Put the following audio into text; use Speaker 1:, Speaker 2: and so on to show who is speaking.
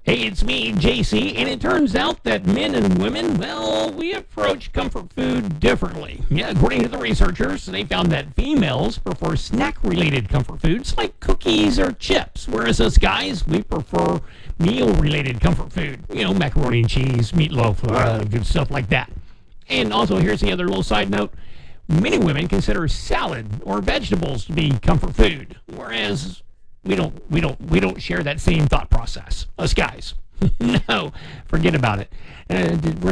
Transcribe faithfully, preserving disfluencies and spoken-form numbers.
Speaker 1: Hey, it's me, J C, and it turns out that men and women, well, we approach comfort food differently. Yeah, according to the researchers, they found that females prefer snack-related comfort foods like cookies or chips, whereas us guys, we prefer meal-related comfort food. You know, macaroni and cheese, meatloaf, uh, good stuff like that. And also, here's the other little side note. Many women consider salad or vegetables to be comfort food, whereas we don't we don't we don't share that same thought process, us guys. No, forget about it. Uh,